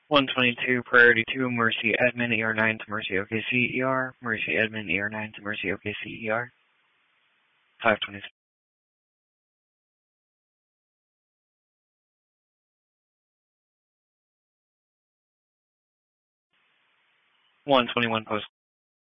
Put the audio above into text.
122, priority 2, Mercy admin, ER9 to Mercy OKC ER, Mercy admin, ER9 to Mercy OKC ER, 526. 121 post